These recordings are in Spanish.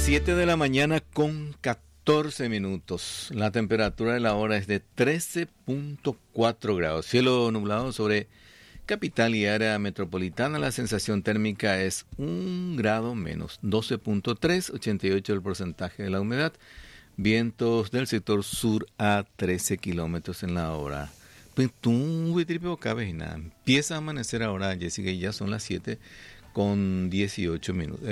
7 de la mañana con 14 minutos. La temperatura de la hora es de 13.4 grados. Cielo nublado sobre capital y área metropolitana. La sensación térmica es 1 grado menos, 12.3, 88 el porcentaje de la humedad. Vientos del sector sur a 13 kilómetros en la hora. Empieza a amanecer ahora, Jessica, y ya son las 7 con 18 minutos.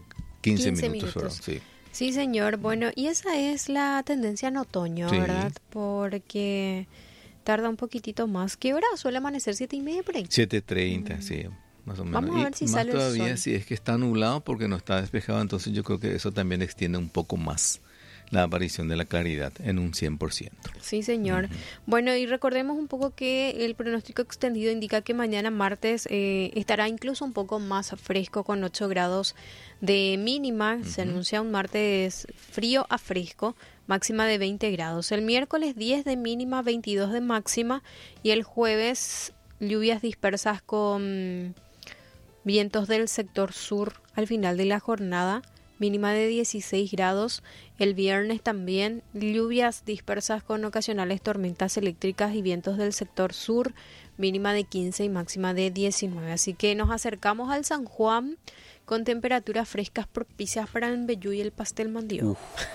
15 minutos. Perdón, sí. Sí, señor. Bueno, y esa es la tendencia en otoño, sí, ¿verdad? Porque tarda un poquitito más. ¿Qué hora suele amanecer? 7:30 por ahí. 7:30, sí, más o menos. Vamos a ver si sale todavía, el sol. Si es que está nublado porque no está despejado, entonces yo creo que eso también extiende un poco más la aparición de la claridad en un 100%. Sí, señor. Bueno, y recordemos un poco que el pronóstico extendido indica que mañana martes estará incluso un poco más fresco con 8 grados de mínima. Se anuncia un martes frío a fresco, máxima de 20 grados. El miércoles 10 de mínima, 22 de máxima. Y el jueves lluvias dispersas con vientos del sector sur al final de la jornada, mínima de 16 grados. El viernes también lluvias dispersas con ocasionales tormentas eléctricas y vientos del sector sur, mínima de 15 y máxima de 19. Así que nos acercamos al San Juan con temperaturas frescas propicias para el mbejú y el pastel mandío.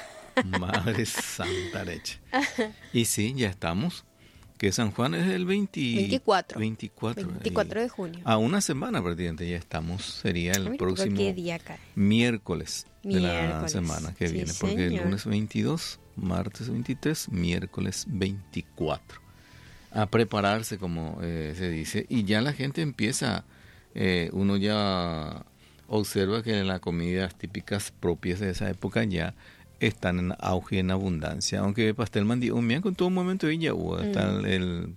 Madre santa leche. Y sí, ya estamos. Que San Juan es el 24 de junio. A una semana prácticamente ya estamos. Sería el próximo ¿qué día cae? Miércoles de la semana que viene. Porque señor. El lunes 22, martes 23, miércoles 24. A prepararse, como se dice. Y ya la gente empieza, uno ya observa que las comidas típicas propias de esa época ya están en auge, en abundancia. Aunque pastel mandí, un miércoles en todo momento ya hubo. Está el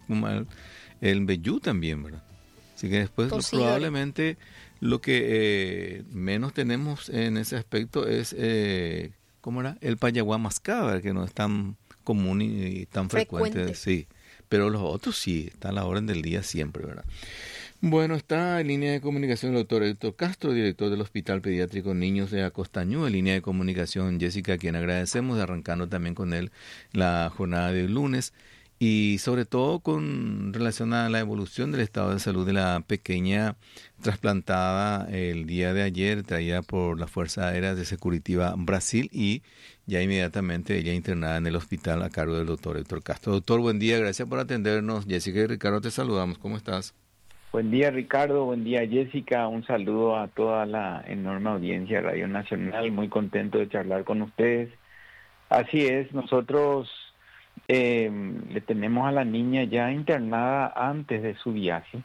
mbejú también, ¿verdad? Así que después probablemente lo que menos tenemos en ese aspecto es, ¿cómo era? El payaguá mascaba, que no es tan común y tan frecuente. Sí, pero los otros sí, están a la orden del día siempre, ¿verdad? Bueno, está en línea de comunicación el doctor Héctor Castro, director del Hospital Pediátrico Niños de Acostañú. En línea de comunicación, Jessica, a quien agradecemos, arrancando también con él la jornada del lunes. Y sobre todo con relación a la evolución del estado de salud de la pequeña trasplantada el día de ayer, traída por la Fuerza Aérea de Securitiva Brasil, y ya inmediatamente ella internada en el hospital a cargo del doctor Héctor Castro. Doctor, buen día, gracias por atendernos. Jessica y Ricardo, te saludamos. ¿Cómo estás? Buen día, Ricardo. Buen día, Jessica. Un saludo a toda la enorme audiencia de Radio Nacional. Muy contento de charlar con ustedes. Así es, nosotros le tenemos a la niña ya internada antes de su viaje.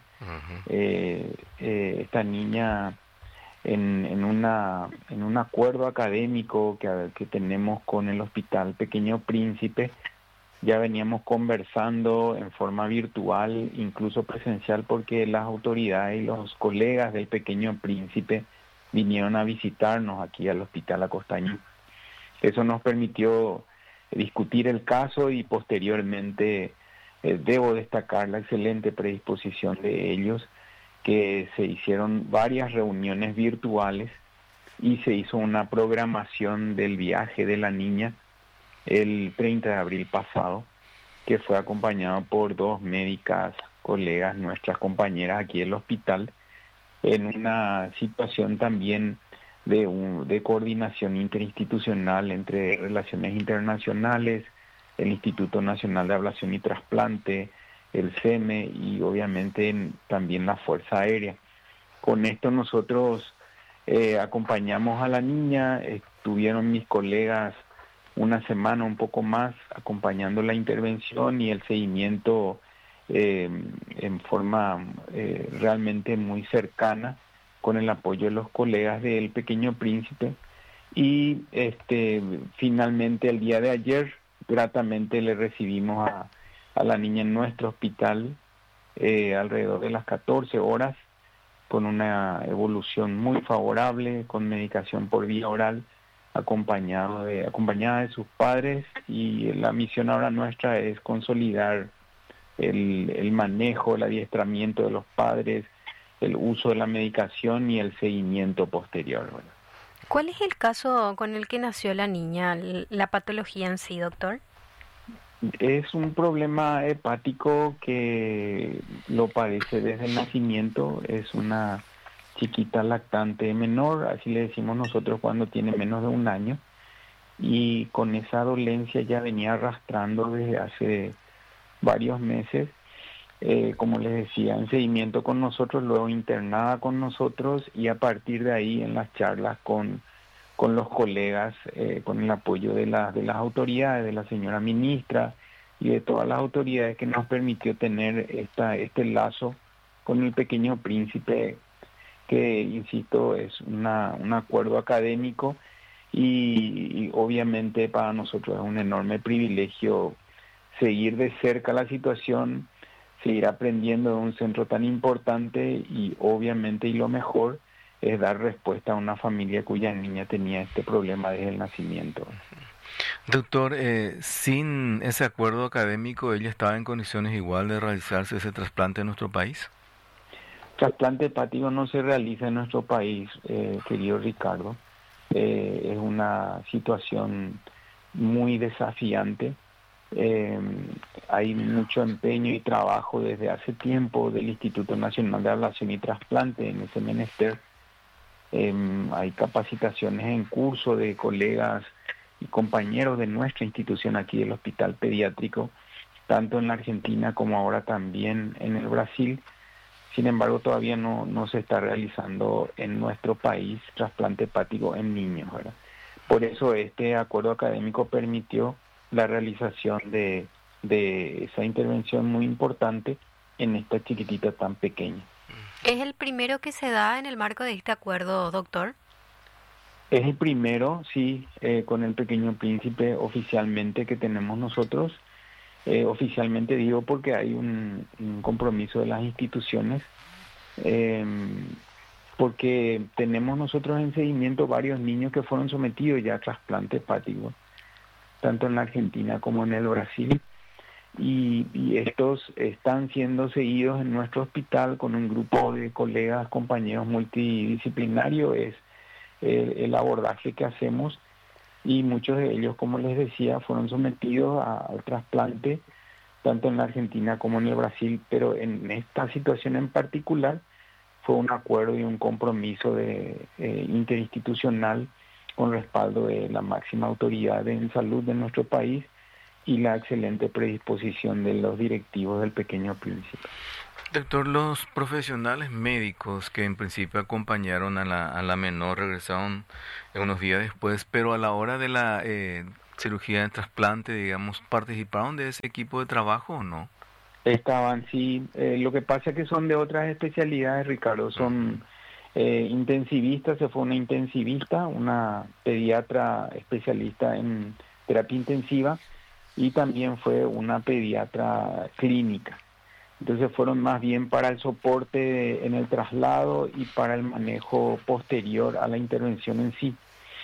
Esta niña, en un acuerdo académico que tenemos con el Hospital Pequeño Príncipe, ya veníamos conversando en forma virtual, incluso presencial, porque las autoridades y los colegas del Pequeño Príncipe vinieron a visitarnos aquí al Hospital Acostañú. Eso nos permitió discutir el caso y posteriormente debo destacar la excelente predisposición de ellos, que se hicieron varias reuniones virtuales y se hizo una programación del viaje de la niña el 30 de abril pasado, que fue acompañado por 2 médicas, colegas, nuestras compañeras aquí del hospital, en una situación también de coordinación interinstitucional entre relaciones internacionales, el Instituto Nacional de Ablación y Trasplante, el CEME y obviamente también la Fuerza Aérea. Con esto nosotros acompañamos a la niña, estuvieron mis colegas una semana, un poco más, acompañando la intervención y el seguimiento en forma realmente muy cercana, con el apoyo de los colegas del Pequeño Príncipe. Y finalmente el día de ayer, gratamente le recibimos a la niña en nuestro hospital alrededor de las 14 horas, con una evolución muy favorable, con medicación por vía oral, acompañada de sus padres, y la misión ahora nuestra es consolidar el manejo, el adiestramiento de los padres, el uso de la medicación y el seguimiento posterior. Bueno. ¿Cuál es el caso con el que nació la niña, la patología en sí, doctor? Es un problema hepático que lo padece desde el nacimiento. Es una chiquita lactante menor, así le decimos nosotros cuando tiene menos de un año. Y con esa dolencia ya venía arrastrando desde hace varios meses. Como les decía, en seguimiento con nosotros, luego internada con nosotros y a partir de ahí en las charlas con los colegas, con el apoyo de las autoridades, de la señora ministra y de todas las autoridades que nos permitió tener este lazo con el Pequeño Príncipe, que, insisto, es un acuerdo académico y obviamente para nosotros es un enorme privilegio seguir de cerca la situación, seguir aprendiendo de un centro tan importante y obviamente, y lo mejor, es dar respuesta a una familia cuya niña tenía este problema desde el nacimiento. Doctor, sin ese acuerdo académico, ¿ella estaba en condiciones igual de realizarse ese trasplante en nuestro país? Trasplante hepático no se realiza en nuestro país, querido Ricardo. Es una situación muy desafiante. Hay mucho empeño y trabajo desde hace tiempo del Instituto Nacional de Ablación y Trasplante en ese menester. Hay capacitaciones en curso de colegas y compañeros de nuestra institución aquí del Hospital Pediátrico, tanto en la Argentina como ahora también en el Brasil. Sin embargo, todavía no se está realizando en nuestro país trasplante hepático en niños, ¿verdad? Por eso este acuerdo académico permitió la realización de esa intervención muy importante en esta chiquitita tan pequeña. ¿Es el primero que se da en el marco de este acuerdo, doctor? Es el primero, sí, con el Pequeño Príncipe oficialmente que tenemos nosotros. Oficialmente digo porque hay un compromiso de las instituciones, porque tenemos nosotros en seguimiento varios niños que fueron sometidos ya a trasplante hepático, tanto en la Argentina como en el Brasil, y estos están siendo seguidos en nuestro hospital con un grupo de colegas, compañeros multidisciplinarios. Es el abordaje que hacemos, y muchos de ellos, como les decía, fueron sometidos al trasplante tanto en la Argentina como en el Brasil, pero en esta situación en particular fue un acuerdo y un compromiso interinstitucional con respaldo de la máxima autoridad en salud de nuestro país y la excelente predisposición de los directivos del Pequeño Príncipe. Doctor, los profesionales médicos que en principio acompañaron a la menor regresaron unos días después, pero a la hora de la cirugía de trasplante, digamos, ¿participaron de ese equipo de trabajo o no? Estaban, sí. Lo que pasa es que son de otras especialidades, Ricardo. Son intensivistas. Se fue una intensivista, una pediatra especialista en terapia intensiva, y también fue una pediatra clínica. Entonces fueron más bien para el soporte en el traslado y para el manejo posterior a la intervención en sí.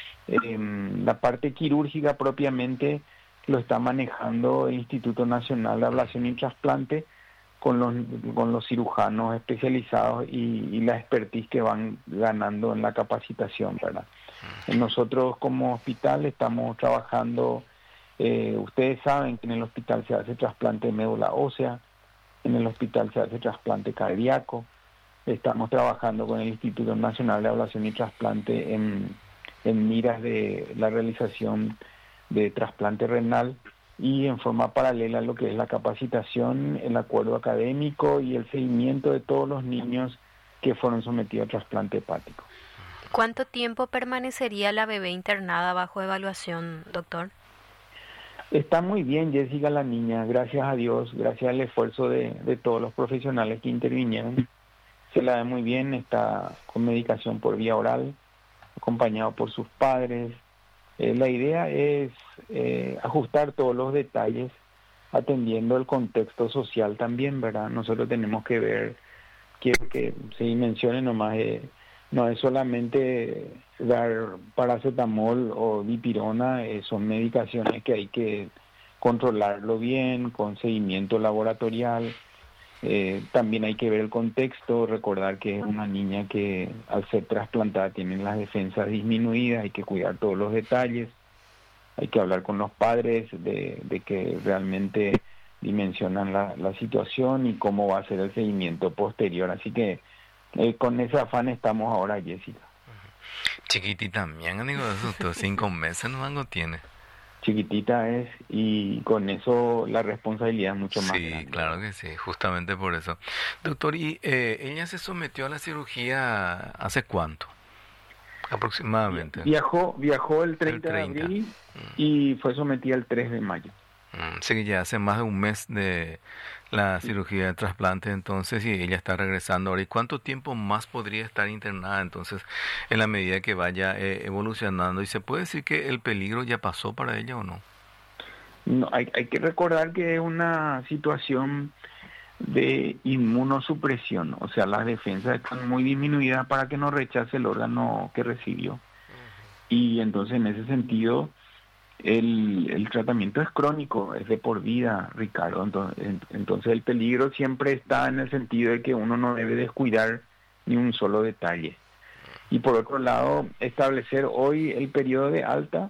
La parte quirúrgica propiamente lo está manejando el Instituto Nacional de Ablación y Trasplante con los cirujanos especializados y la expertise que van ganando en la capacitación, ¿verdad? Nosotros como hospital estamos trabajando, ustedes saben que en el hospital se hace trasplante de médula ósea, en el hospital se hace trasplante cardíaco. Estamos trabajando con el Instituto Nacional de Ablación y Trasplante en miras de la realización de trasplante renal, y en forma paralela lo que es la capacitación, el acuerdo académico y el seguimiento de todos los niños que fueron sometidos a trasplante hepático. ¿Cuánto tiempo permanecería la bebé internada bajo evaluación, doctor? Está muy bien, Jessica, la niña, gracias a Dios, gracias al esfuerzo de todos los profesionales que intervinieron. Se la ve muy bien, está con medicación por vía oral, acompañado por sus padres. La idea es ajustar todos los detalles, atendiendo el contexto social también, ¿verdad? Nosotros tenemos que ver, quiero que se mencione nomás, no es solamente dar paracetamol o dipirona, son medicaciones que hay que controlarlo bien, con seguimiento laboratorial, También hay que ver el contexto, recordar que es una niña que al ser trasplantada tiene las defensas disminuidas, hay que cuidar todos los detalles, hay que hablar con los padres de que realmente dimensionan la situación y cómo va a ser el seguimiento posterior. Así que con ese afán estamos ahora, Jessica. Chiquitita, también, digo, eso, 5 meses no tiene. Chiquitita es, y con eso la responsabilidad es mucho más grande. Sí, claro que sí, justamente por eso. Doctor, ¿y ella se sometió a la cirugía hace cuánto? Aproximadamente. Viajó el 30 de abril y fue sometida el 3 de mayo. Sí, que ya hace más de un mes de la cirugía de trasplante, entonces, y ella está regresando ahora. ¿Y cuánto tiempo más podría estar internada, entonces, en la medida que vaya evolucionando? ¿Y se puede decir que el peligro ya pasó para ella o no? No, hay que recordar que es una situación de inmunosupresión, o sea, las defensas están muy disminuidas para que no rechace el órgano que recibió. Y entonces, en ese sentido, el tratamiento es crónico, es de por vida, Ricardo. Entonces el peligro siempre está en el sentido de que uno no debe descuidar ni un solo detalle. Y por otro lado, establecer hoy el periodo de alta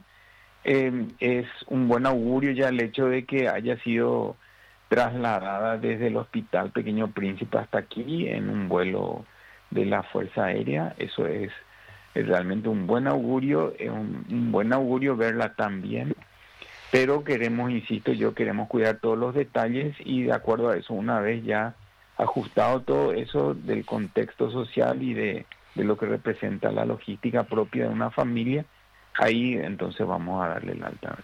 es un buen augurio ya el hecho de que haya sido trasladada desde el Hospital Pequeño Príncipe hasta aquí en un vuelo de la Fuerza Aérea. Eso es realmente un buen augurio, un buen augurio verla tan bien, pero queremos cuidar todos los detalles y de acuerdo a eso, una vez ya ajustado todo eso del contexto social y de lo que representa la logística propia de una familia, ahí entonces vamos a darle el alta.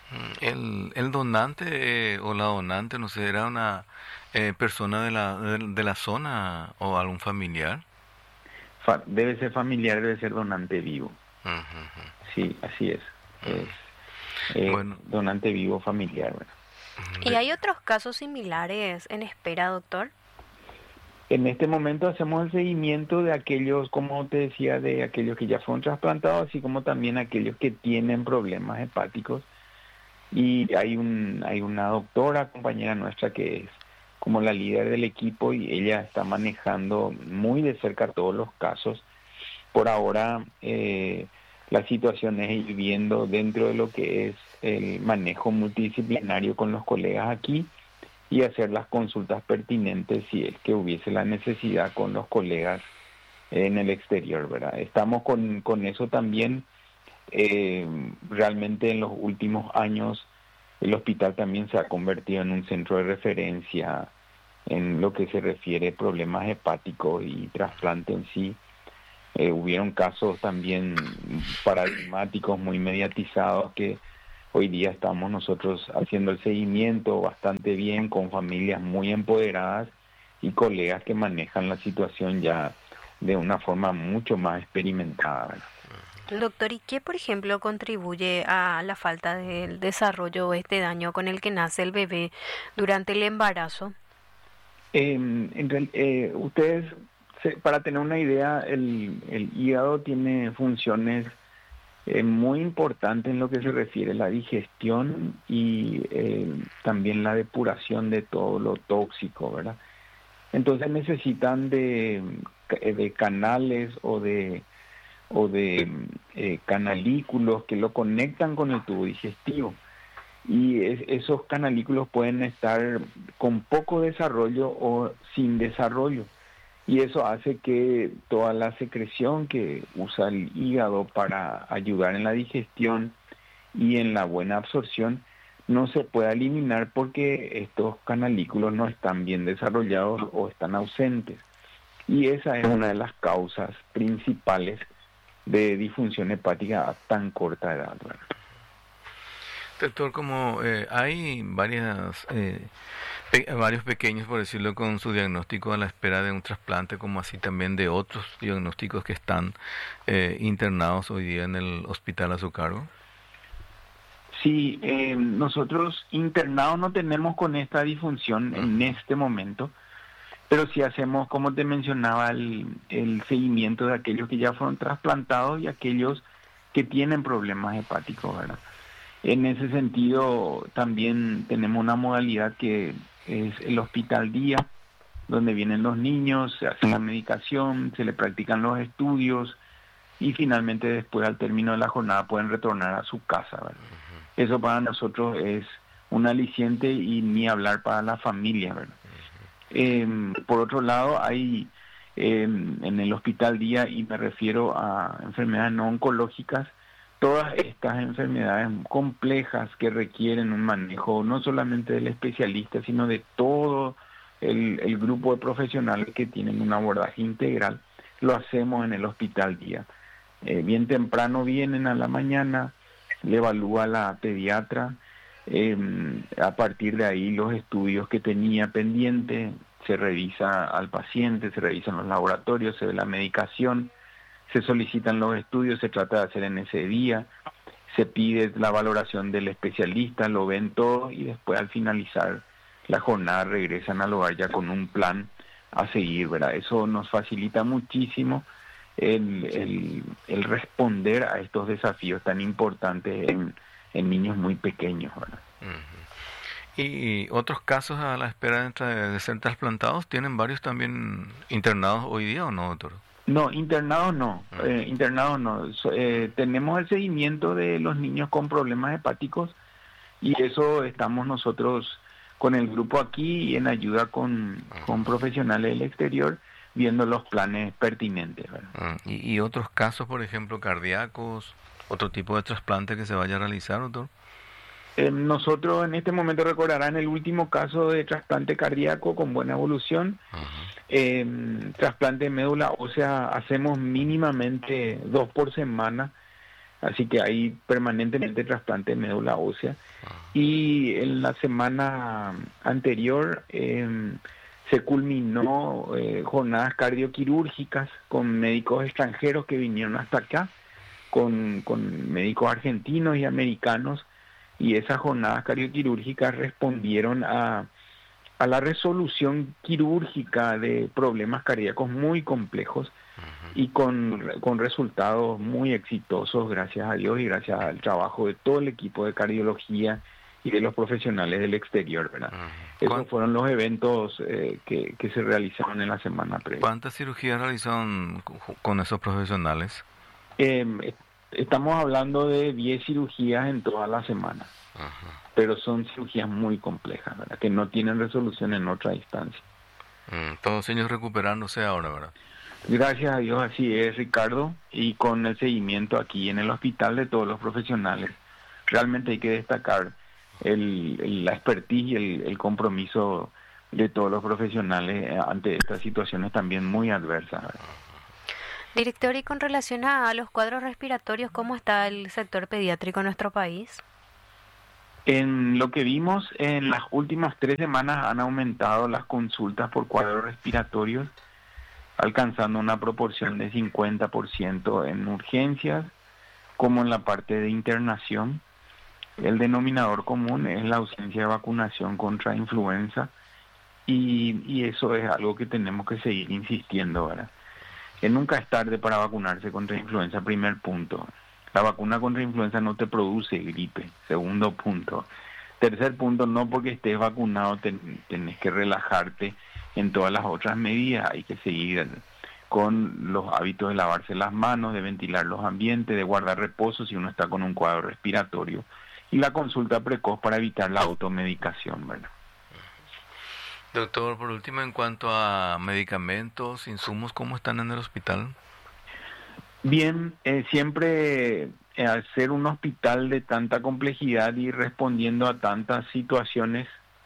El donante o la donante, no sé, ¿era una persona de la zona o algún familiar? Debe ser familiar, debe ser donante vivo. Sí, así es. Bueno, donante vivo familiar. Bueno. ¿Y hay otros casos similares en espera, doctor? En este momento hacemos el seguimiento de aquellos, como te decía, de aquellos que ya fueron trasplantados, así como también aquellos que tienen problemas hepáticos. Y hay una doctora, compañera nuestra, que es como la líder del equipo y ella está manejando muy de cerca todos los casos. Por ahora la situación es ir viendo dentro de lo que es el manejo multidisciplinario con los colegas aquí y hacer las consultas pertinentes si es que hubiese la necesidad con los colegas en el exterior, ¿verdad? Estamos con eso también. Realmente en los últimos años el hospital también se ha convertido en un centro de referencia en lo que se refiere a problemas hepáticos y trasplante en sí. Hubieron casos también paradigmáticos, muy mediatizados, que hoy día estamos nosotros haciendo el seguimiento bastante bien, con familias muy empoderadas y colegas que manejan la situación ya de una forma mucho más experimentada, ¿verdad? Doctor, ¿y qué, por ejemplo, contribuye a la falta del desarrollo o este daño con el que nace el bebé durante el embarazo? Ustedes, para tener una idea, el hígado tiene funciones muy importantes en lo que se refiere a la digestión y también la depuración de todo lo tóxico, ¿verdad? Entonces necesitan de canales o de canalículos que lo conectan con el tubo digestivo. Y esos canalículos pueden estar con poco desarrollo o sin desarrollo. Y eso hace que toda la secreción que usa el hígado para ayudar en la digestión y en la buena absorción no se pueda eliminar porque estos canalículos no están bien desarrollados o están ausentes. Y esa es una de las causas principales de disfunción hepática a tan corta edad, ¿verdad? Doctor, como hay varios pequeños, por decirlo, con su diagnóstico a la espera de un trasplante, como así también de otros diagnósticos que están internados hoy día en el hospital a su cargo. Sí, nosotros internados no tenemos con esta disfunción en este momento, pero sí hacemos, como te mencionaba, el seguimiento de aquellos que ya fueron trasplantados y aquellos que tienen problemas hepáticos, ¿verdad? En ese sentido, también tenemos una modalidad que es el hospital día, donde vienen los niños, se hace la medicación, se le practican los estudios y finalmente después al término de la jornada pueden retornar a su casa, ¿verdad? Eso para nosotros es un aliciente y ni hablar para la familia, ¿verdad? Por otro lado, hay en el hospital día, y me refiero a enfermedades no oncológicas, todas estas enfermedades complejas que requieren un manejo no solamente del especialista, sino de todo el grupo de profesionales que tienen un abordaje integral, lo hacemos en el hospital día. Bien temprano vienen a la mañana, le evalúa la pediatra, a partir de ahí los estudios que tenía pendiente, se revisa al paciente, se revisan los laboratorios, se ve la medicación, se solicitan los estudios, se trata de hacer en ese día, se pide la valoración del especialista, lo ven todo y después al finalizar la jornada regresan al hogar ya con un plan a seguir, ¿verdad? Eso nos facilita muchísimo el responder a estos desafíos tan importantes en niños muy pequeños, ¿verdad? Y otros casos a la espera de ser trasplantados, ¿tienen varios también internados hoy día o no, doctor? No, internados no, internados no. Tenemos el seguimiento de los niños con problemas hepáticos y eso estamos nosotros con el grupo aquí y en ayuda con profesionales del exterior viendo los planes pertinentes, ¿verdad? ¿Y otros casos, por ejemplo, cardíacos, otro tipo de trasplante que se vaya a realizar, doctor? Nosotros en este momento recordarán el último caso de trasplante cardíaco con buena evolución. Trasplante de médula ósea hacemos mínimamente 2 por semana, así que hay permanentemente trasplante de médula ósea. Y en la semana anterior se culminó jornadas cardioquirúrgicas con médicos extranjeros que vinieron hasta acá, con médicos argentinos y americanos, y esas jornadas cardioquirúrgicas respondieron a la resolución quirúrgica de problemas cardíacos muy complejos y con resultados muy exitosos, gracias a Dios y gracias al trabajo de todo el equipo de cardiología y de los profesionales del exterior, ¿verdad? Esos fueron los eventos que se realizaron en la semana previa. ¿Cuántas cirugías realizaron con esos profesionales? Estamos hablando de 10 cirugías en toda la semana, pero son cirugías muy complejas, ¿verdad? Que no tienen resolución en otra instancia. Todos ellos recuperándose ahora, ¿verdad? Gracias a Dios, así es, Ricardo, y con el seguimiento aquí en el hospital de todos los profesionales. Realmente hay que destacar la expertise y el compromiso de todos los profesionales ante estas situaciones también muy adversas, ¿verdad? Director, y con relación a los cuadros respiratorios, ¿cómo está el sector pediátrico en nuestro país? En lo que vimos, en las últimas 3 semanas han aumentado las consultas por cuadros respiratorios, alcanzando una proporción de 50% en urgencias, como en la parte de internación. El denominador común es la ausencia de vacunación contra influenza, y eso es algo que tenemos que seguir insistiendo, ¿verdad? Que nunca es tarde para vacunarse contra influenza, primer punto. La vacuna contra influenza no te produce gripe, segundo punto. Tercer punto, no porque estés vacunado tenés que relajarte en todas las otras medidas. Hay que seguir con los hábitos de lavarse las manos, de ventilar los ambientes, de guardar reposo si uno está con un cuadro respiratorio. Y la consulta precoz para evitar la automedicación, ¿verdad? Doctor, por último, en cuanto a medicamentos, insumos, ¿cómo están en el hospital? Bien, siempre al ser un hospital de tanta complejidad y respondiendo a tantas situaciones,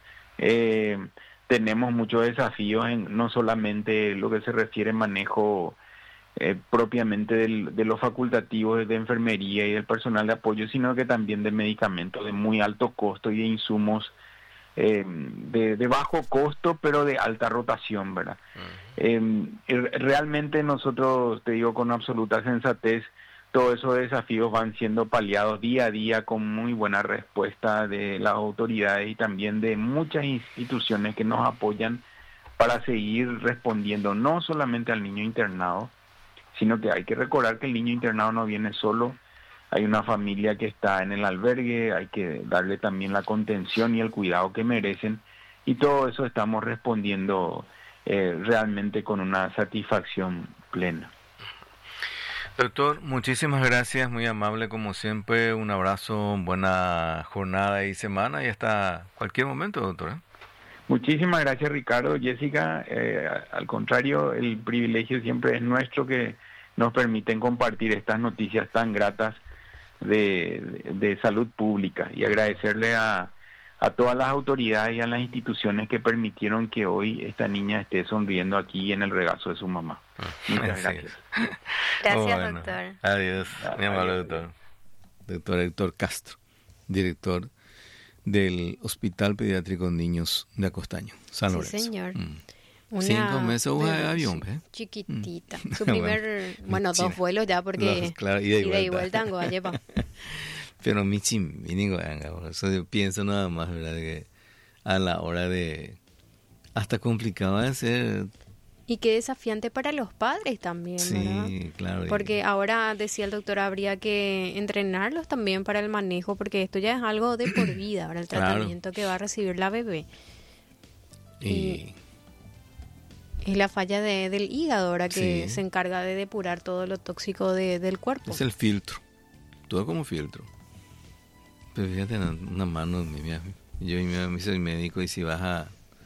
tenemos muchos desafíos en no solamente lo que se refiere a manejo propiamente de los facultativos de enfermería y del personal de apoyo, sino que también de medicamentos de muy alto costo y de insumos de bajo costo, pero de alta rotación, ¿verdad? Realmente nosotros, te digo con absoluta sensatez, todos esos desafíos van siendo paliados día a día con muy buena respuesta de las autoridades y también de muchas instituciones que nos apoyan para seguir respondiendo no solamente al niño internado, sino que hay que recordar que el niño internado no viene solo. Hay una familia que está en el albergue, hay que darle también la contención y el cuidado que merecen, y todo eso estamos respondiendo realmente con una satisfacción plena. Doctor, muchísimas gracias, muy amable como siempre, un abrazo, buena jornada y semana y hasta cualquier momento, doctor. Muchísimas gracias, Ricardo. Jessica, al contrario, el privilegio siempre es nuestro, que nos permiten compartir estas noticias tan gratas de salud pública, y agradecerle a todas las autoridades y a las instituciones que permitieron que hoy esta niña esté sonriendo aquí en el regazo de su mamá. Muchas gracias. Gracias, doctor. Adiós, mi amable doctor. Doctor Héctor Castro, director del Hospital Pediátrico Niños de Acostaño, San Lorenzo. Sí, señor. 5 meses de avión, ¿eh? Chiquitita. Su primer, bueno, 2 vuelos ya, porque claro, ida y vuelta. Pero por eso yo pienso nada más, ¿verdad? Que a la hora de... Hasta complicado de ser... Y qué desafiante para los padres también, ¿verdad? Sí, claro. Porque ahora, decía el doctor, habría que entrenarlos también para el manejo, porque esto ya es algo de por vida, ahora el tratamiento que va a recibir la bebé. Y es la falla del hígado ahora que se encarga de depurar todo lo tóxico del cuerpo. Es el filtro, todo como filtro. Pero fíjate, una mano, yo soy médico, y si vas a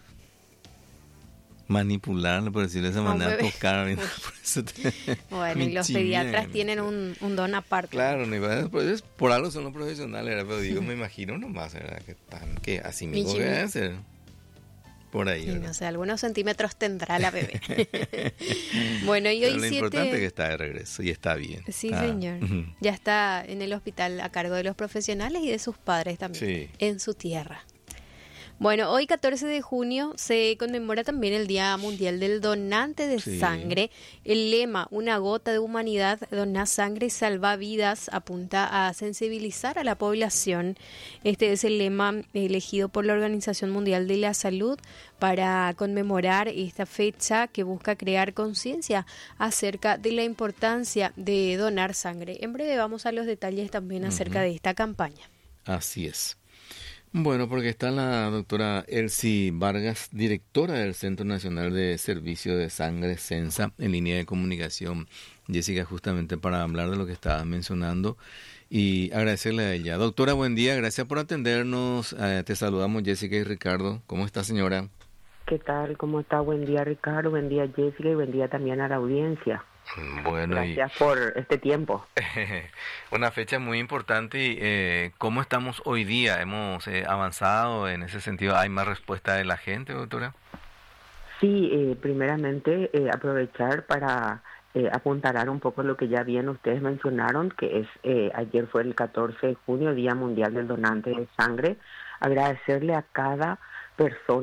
manipularlo, por decirlo de esa manera, tocar. Bueno, y los pediatras tienen un don aparte. Claro, pues por algo son los profesionales, ¿verdad? Pero digo, me imagino nomás, ¿verdad? Que así mismo debe hacer. Por ahí, no sé, algunos centímetros tendrá la bebé. Bueno, y hoy lo importante es que está de regreso y está bien. Sí, señor. Ya está en el hospital a cargo de los profesionales y de sus padres también, en su tierra. Bueno, hoy 14 de junio se conmemora también el Día Mundial del Donante de Sangre. El lema, una gota de humanidad, dona sangre, salva vidas, apunta a sensibilizar a la población. Este es el lema elegido por la Organización Mundial de la Salud para conmemorar esta fecha que busca crear conciencia acerca de la importancia de donar sangre. En breve vamos a los detalles también acerca de esta campaña. Así es. Bueno, porque está la doctora Elsie Vargas, directora del Centro Nacional de Servicio de Sangre, CENSA, en línea de comunicación, Jessica, justamente para hablar de lo que estabas mencionando y agradecerle a ella. Doctora, buen día, gracias por atendernos. Te saludamos Jessica y Ricardo. ¿Cómo está, señora? ¿Qué tal? ¿Cómo está? Buen día, Ricardo, buen día, Jessica, y buen día también a la audiencia. Bueno, gracias por este tiempo. Una fecha muy importante. Y ¿cómo estamos hoy día? ¿Hemos avanzado en ese sentido? ¿Hay más respuesta de la gente, doctora? Sí, primeramente aprovechar para apuntalar un poco lo que ya bien ustedes mencionaron, que es ayer fue el 14 de junio, Día Mundial del Donante de Sangre. Agradecerle a cada persona